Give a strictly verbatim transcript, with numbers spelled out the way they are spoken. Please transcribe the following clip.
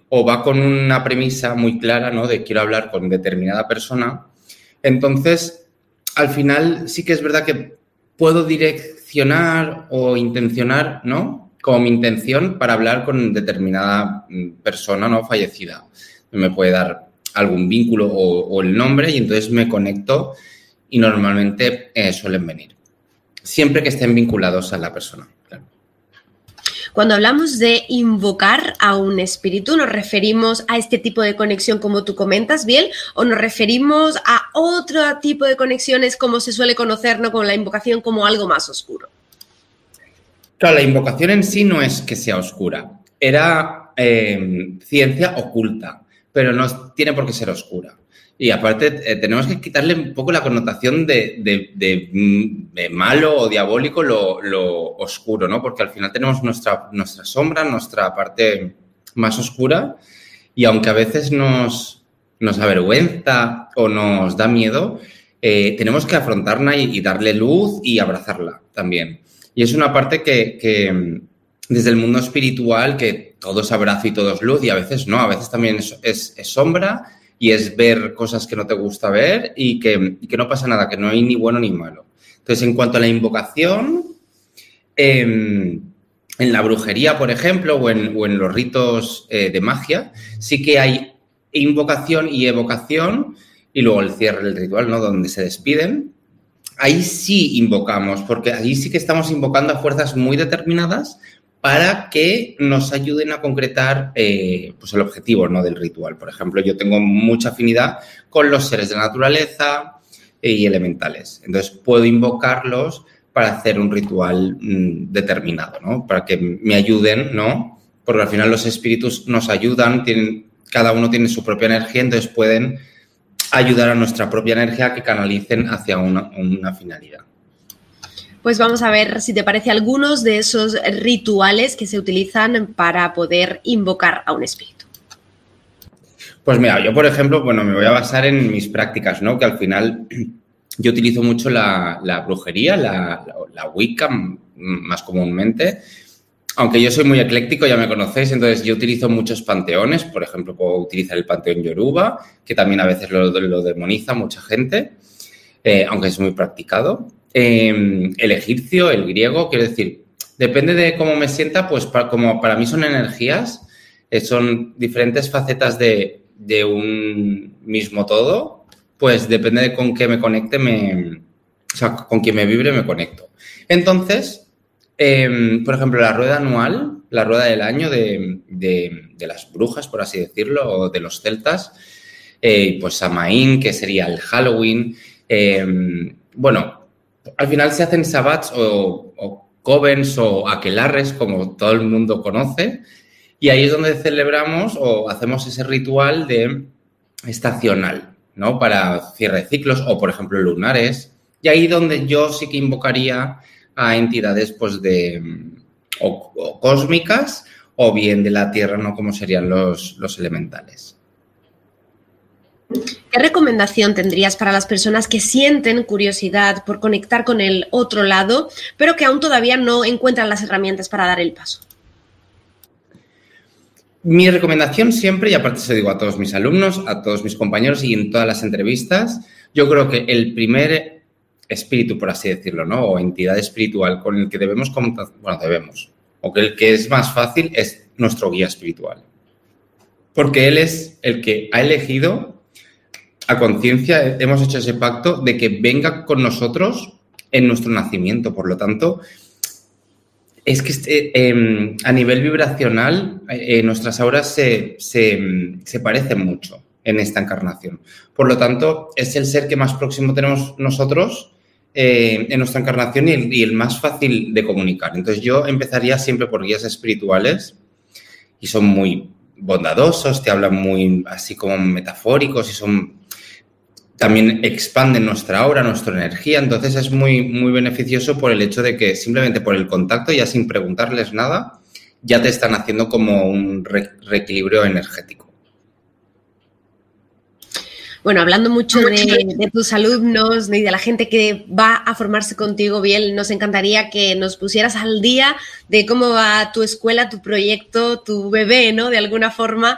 o va con una premisa muy clara, ¿no? De quiero hablar con determinada persona. Entonces, al final sí que es verdad que puedo direccionar o intencionar, ¿no? Como mi intención para hablar con determinada persona, ¿no? Fallecida. Me puede dar algún vínculo o, o el nombre y entonces me conecto y normalmente eh, suelen venir. Siempre que estén vinculados a la persona, claro. Cuando hablamos de invocar a un espíritu, ¿nos referimos a este tipo de conexión como tú comentas, Biel? ¿O nos referimos a otro tipo de conexiones como se suele conocer, ¿no? Con la invocación como algo más oscuro? Claro, la invocación en sí no es que sea oscura. Era eh, ciencia oculta, pero no tiene por qué ser oscura. Y aparte eh, tenemos que quitarle un poco la connotación de, de, de, de malo o diabólico, lo, lo oscuro, ¿no? Porque al final tenemos nuestra, nuestra sombra, nuestra parte más oscura y aunque a veces nos, nos avergüenza o nos da miedo, eh, tenemos que afrontarla y, y darle luz y abrazarla también. Y es una parte que, que desde el mundo espiritual, que todo es abrazo y todo es luz y a veces no, a veces también es, es, es sombra y es ver cosas que no te gusta ver y que, y que no pasa nada, que no hay ni bueno ni malo. Entonces, en cuanto a la invocación, eh, en la brujería, por ejemplo, o en, o en los ritos eh, de magia, sí que hay invocación y evocación y luego el cierre del ritual, ¿no? Donde se despiden. Ahí sí invocamos, porque ahí sí que estamos invocando a fuerzas muy determinadas para que nos ayuden a concretar eh, pues el objetivo, ¿no? Del ritual. Por ejemplo, yo tengo mucha afinidad con los seres de la naturaleza y elementales. Entonces, puedo invocarlos para hacer un ritual mmm, determinado, ¿no? Para que me ayuden, ¿no? Porque al final los espíritus nos ayudan, tienen, cada uno tiene su propia energía, entonces pueden ayudar a nuestra propia energía a que canalicen hacia una, una finalidad. Pues vamos a ver si te parece algunos de esos rituales que se utilizan para poder invocar a un espíritu. Pues mira, yo por ejemplo, bueno, me voy a basar en mis prácticas, ¿no? Que al final yo utilizo mucho la, la brujería, la, la, la Wicca más comúnmente. Aunque yo soy muy ecléctico, ya me conocéis, entonces yo utilizo muchos panteones. Por ejemplo, puedo utilizar el panteón Yoruba, que también a veces lo, lo demoniza mucha gente, eh, aunque es muy practicado. Eh, el egipcio, el griego, quiero decir, depende de cómo me sienta, pues para, como para mí son energías, eh, son diferentes facetas de, de un mismo todo, pues depende de con qué me conecte, me, o sea, con quien me vibre me conecto. Entonces, eh, por ejemplo, la rueda anual, la rueda del año de, de, de las brujas, por así decirlo, o de los celtas, eh, pues Samaín, que sería el Halloween, eh, bueno, al final se hacen sabbats o, o covens o aquelarres, como todo el mundo conoce, y ahí es donde celebramos o hacemos ese ritual de estacional, ¿no? Para cierre de ciclos o, por ejemplo, lunares. Y ahí donde yo sí que invocaría a entidades, pues, de o, o cósmicas o bien de la Tierra, ¿no? Como serían los, los elementales. ¿Qué recomendación tendrías para las personas que sienten curiosidad por conectar con el otro lado, pero que aún todavía no encuentran las herramientas para dar el paso? Mi recomendación siempre, y aparte se lo digo a todos mis alumnos, a todos mis compañeros y en todas las entrevistas, yo creo que el primer espíritu, por así decirlo, ¿no? O entidad espiritual con el que debemos, bueno, debemos, o que el que es más fácil es nuestro guía espiritual. Porque él es el que ha elegido a conciencia, hemos hecho ese pacto de que venga con nosotros en nuestro nacimiento. Por lo tanto, es que eh, eh, a nivel vibracional eh, nuestras auras se, se, se parecen mucho en esta encarnación. Por lo tanto, es el ser que más próximo tenemos nosotros eh, en nuestra encarnación y el, y el más fácil de comunicar. Entonces, yo empezaría siempre por guías espirituales y son muy bondadosos, te hablan muy así como metafóricos y son... También expanden nuestra aura, nuestra energía, entonces es muy, muy beneficioso por el hecho de que simplemente por el contacto, ya sin preguntarles nada, ya te están haciendo como un re- reequilibrio energético. Bueno, hablando mucho de, de tus alumnos y de la gente que va a formarse contigo, Biel, nos encantaría que nos pusieras al día de cómo va tu escuela, tu proyecto, tu bebé, ¿no? De alguna forma,